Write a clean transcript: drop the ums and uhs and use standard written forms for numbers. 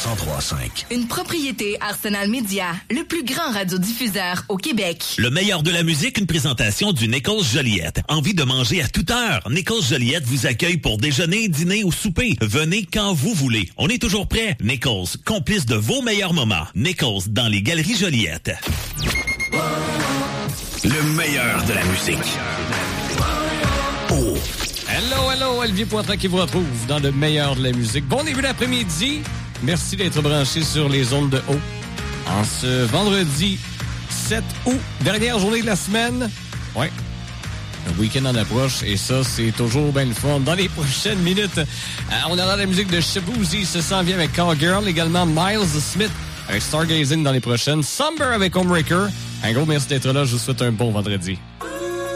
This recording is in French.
103.5. Une propriété Arsenal Media, le plus grand radiodiffuseur au Québec. Le meilleur de la musique, une présentation du Nichols Joliette. Envie de manger à toute heure? Nichols Joliette vous accueille pour déjeuner, dîner ou souper. Venez quand vous voulez. On est toujours prêt. Nichols, complice de vos meilleurs moments. Nichols, dans les Galeries Joliette. Le meilleur de la musique. Oh. Hello, Olivier Poitras qui vous retrouve dans le meilleur de la musique. Bon début d'après-midi. Merci d'être branché sur les ondes de haut. En ce vendredi 7 août, dernière journée de la semaine. Ouais. Le week-end en approche et ça, c'est toujours bien le fun. Dans les prochaines minutes, on aura la musique de Shaboozey, se s'en vient avec Cowgirl. Également Miles Smith avec Stargazing dans les prochaines. Somber avec Homebreaker. Un gros merci d'être là. Je vous souhaite un bon vendredi.